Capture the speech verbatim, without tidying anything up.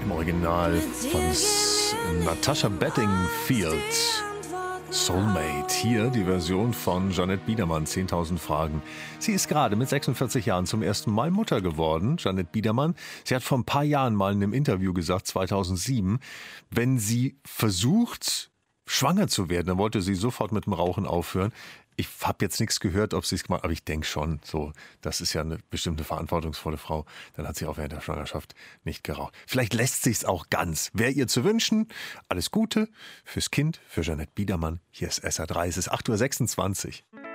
im Original von S- Natasha Bedingfield. Soulmate. Hier die Version von Jeanette Biedermann, zehntausend Fragen. Sie ist gerade mit sechsundvierzig Jahren zum ersten Mal Mutter geworden, Jeanette Biedermann. Sie hat vor ein paar Jahren mal in einem Interview gesagt, zweitausendsieben, wenn sie versucht, schwanger zu werden, dann wollte sie sofort mit dem Rauchen aufhören. Ich habe jetzt nichts gehört, ob sie es gemacht hat, aber ich denke schon, so, das ist ja eine bestimmte verantwortungsvolle Frau. Dann hat sie auch während der Schwangerschaft nicht geraucht. Vielleicht lässt sich's auch ganz. Wäre ihr zu wünschen, alles Gute fürs Kind, für Jeanette Biedermann. Hier ist S R drei, es ist acht Uhr sechsundzwanzig.